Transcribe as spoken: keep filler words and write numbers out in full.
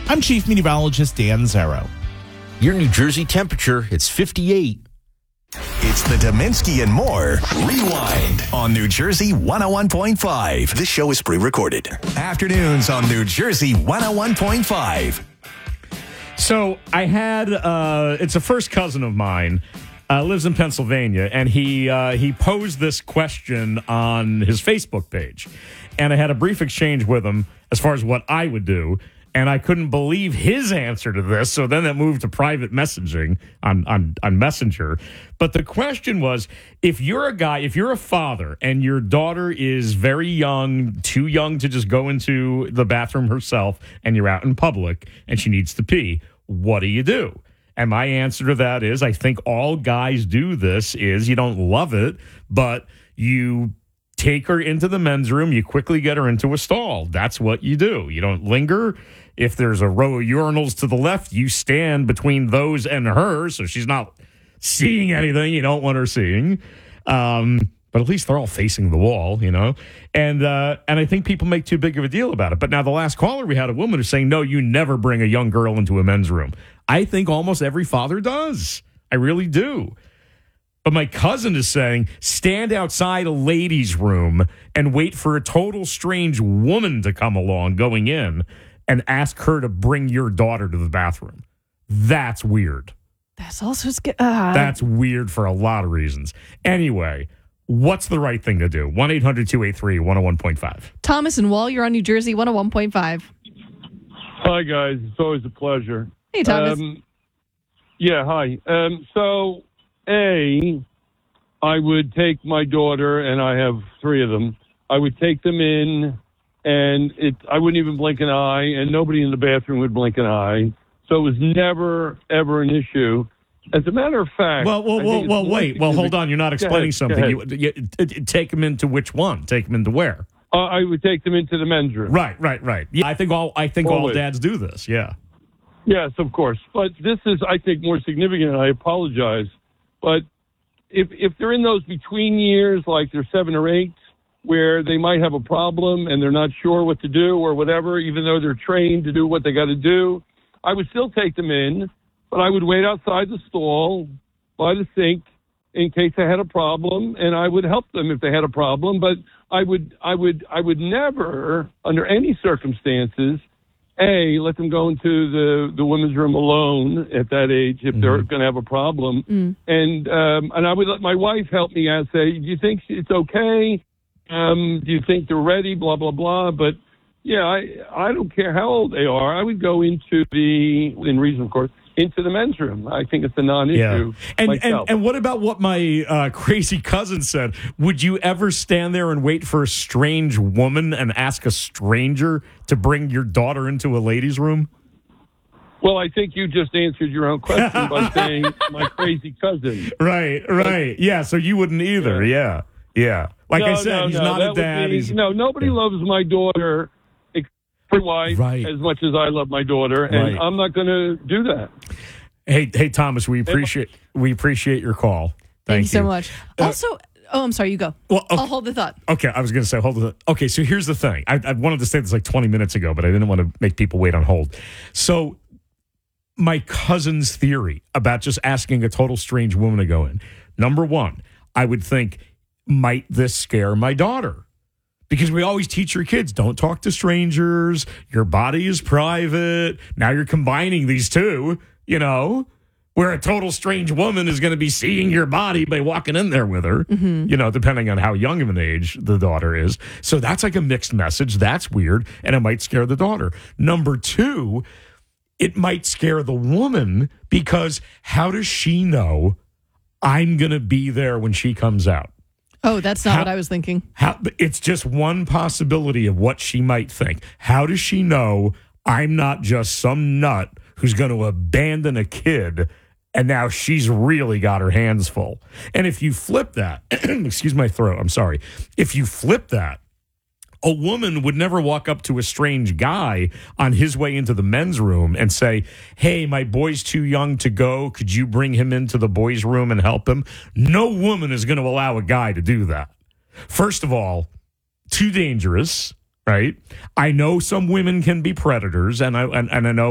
I'm Chief Meteorologist Dan Zarrow. Your New Jersey temperature, it's fifty-eight. It's the Dominski and More Rewind on New Jersey one oh one point five. This show is pre-recorded. Afternoons on New Jersey one oh one point five. So I had, uh, it's a first cousin of mine, uh, lives in Pennsylvania, and he uh, he posed this question on his Facebook page. And I had a brief exchange with him as far as what I would do. And I couldn't believe his answer to this. So then it moved to private messaging on, on, on Messenger. But the question was, if you're a guy, if you're a father and your daughter is very young, too young to just go into the bathroom herself, and you're out in public and she needs to pee, what do you do? And my answer to that is, I think all guys do this, is you don't love it, but you take her into the men's room, you quickly get her into a stall. That's what you do. You don't linger. If there's a row of urinals to the left, you stand between those and her, so she's not seeing anything you don't want her seeing. Um, but at least they're all facing the wall, you know? And uh, and I think people make too big of a deal about it. But now the last caller, we had a woman who's saying, no, you never bring a young girl into a men's room. I think almost every father does. I really do. But my cousin is saying, stand outside a ladies' room and wait for a total strange woman to come along going in and ask her to bring your daughter to the bathroom. That's weird. That's also scary. Uh, That's weird for a lot of reasons. Anyway, what's the right thing to do? one eight hundred two eight three one oh one point five. Thomas and Wall, you're on New Jersey one oh one point five. Hi, guys. It's always a pleasure. Hey, Thomas. Um, yeah, hi. Um, so... A, I would take my daughter, and I have three of them. I would take them in, and it I wouldn't even blink an eye, and nobody in the bathroom would blink an eye. So it was never, ever an issue. As a matter of fact... Well, well, well, well wait. Well, hold on. You're not explaining ahead, something. You, you, you, take them into which one? Take them into where? Uh, I would take them into the men's room. Right, right, right. Yeah, I think all I think Always. all dads do this, yeah. Yes, of course. But this is, I think, more significant, and I apologize. But if if they're in those between years, like they're seven or eight, where they might have a problem and they're not sure what to do or whatever, even though they're trained to do what they got to do, I would still take them in, but I would wait outside the stall by the sink in case they had a problem, and I would help them if they had a problem. But I would I would I would never, under any circumstances, A, let them go into the, the women's room alone at that age if mm-hmm. they're going to have a problem. Mm. And um, and I would let my wife help me out, say, do you think it's okay? Um, do you think they're ready? Blah, blah, blah. But, yeah, I I don't care how old they are. I would go into the, in reason, of course, into the men's room. I think it's a non-issue. Yeah. And, and and what about what my uh, crazy cousin said? Would you ever stand there and wait for a strange woman and ask a stranger to bring your daughter into a ladies' room? Well, I think you just answered your own question by saying my crazy cousin. Right, right. Yeah, so you wouldn't either. Yeah, yeah. yeah. Like no, I said, no, he's no, not a dad. Be, he's, no, nobody yeah. loves my daughter except my wife right. as much as I love my daughter, and right. I'm not going to do that. Hey, hey, Thomas, we appreciate we appreciate your call. Thank, Thank you so you. much. Uh, also, oh, I'm sorry, you go. Well, okay. I'll hold the thought. Okay, I was going to say hold the. Okay, so here's the thing. I, I wanted to say this like twenty minutes ago, but I didn't want to make people wait on hold. So, my cousin's theory about just asking a total strange woman to go in. Number one, I would think, might this scare my daughter? Because we always teach your kids, don't talk to strangers. Your body is private. Now you're combining these two, you know, where a total strange woman is going to be seeing your body by walking in there with her, mm-hmm. you know, depending on how young of an age the daughter is. So that's like a mixed message. That's weird. And it might scare the daughter. Number two, it might scare the woman because how does she know I'm going to be there when she comes out? Oh, that's not how, what I was thinking. How, it's just one possibility of what she might think. How does she know I'm not just some nut who's going to abandon a kid and now she's really got her hands full? And if you flip that, excuse my throat, I'm sorry. If you flip that, a woman would never walk up to a strange guy on his way into the men's room and say, hey, my boy's too young to go. Could you bring him into the boys' room and help him? No woman is going to allow a guy to do that. First of all, too dangerous, right? I know some women can be predators, and I and, and I know